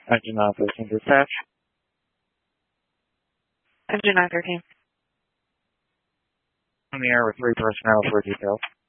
Engine 913 dispatch. Engine 913. On the air with 3 personnel for details.